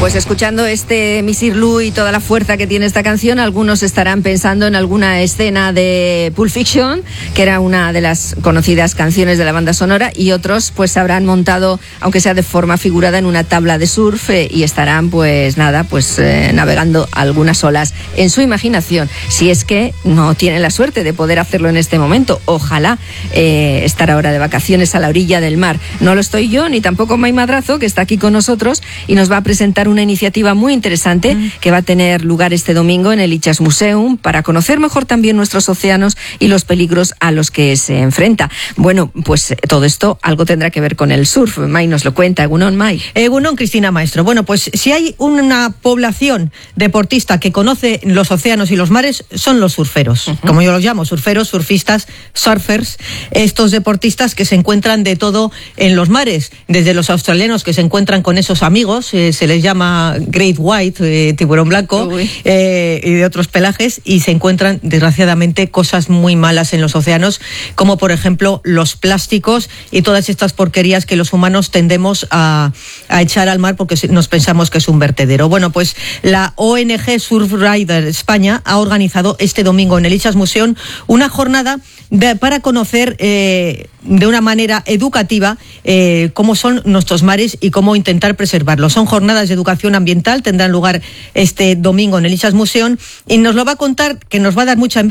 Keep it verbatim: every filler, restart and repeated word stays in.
Pues escuchando este Missy Lou y toda la fuerza que tiene esta canción, algunos estarán pensando en alguna escena de Pulp Fiction, que era una de las conocidas canciones de la banda sonora, y otros pues se habrán montado, aunque sea de forma figurada, en una tabla de surf eh, y estarán pues nada, pues eh, navegando algunas olas en su imaginación, si es que no tienen la suerte de poder hacerlo en este momento. Ojalá eh, estar ahora de vacaciones a la orilla del mar. No lo estoy yo, ni tampoco May Madrazo, que está aquí con nosotros y nos va a presentar una iniciativa muy interesante mm. que va a tener lugar este domingo en el ItxasMuseum para conocer mejor también nuestros océanos y los peligros a los que se enfrenta. Bueno, pues todo esto algo tendrá que ver con el surf. May nos lo cuenta. Egunon, May. Egunon, Cristina Maestro. Bueno, pues si hay una población deportista que conoce los océanos y los mares, son los surferos. Uh-huh. Como yo los llamo, surferos, surfistas, surfers. Estos deportistas que se encuentran de todo en los mares. Desde los australianos que se encuentran con esos amigos, eh, se les llama Great White, eh, tiburón blanco, eh, y de otros pelajes, y se encuentran desgraciadamente cosas muy malas en los océanos, como por ejemplo los plásticos y todas estas porquerías que los humanos tendemos a, a echar al mar porque nos pensamos que es un vertedero. Bueno, pues la O N G Surfrider España ha organizado este domingo en el ItxasMuseum una jornada de, para conocer eh, de una manera educativa eh, cómo son nuestros mares y cómo intentar preservarlos. Son jornadas de educación ambiental, tendrán lugar este domingo en el ItxasMuseum, y nos lo va a contar, que nos va a dar mucha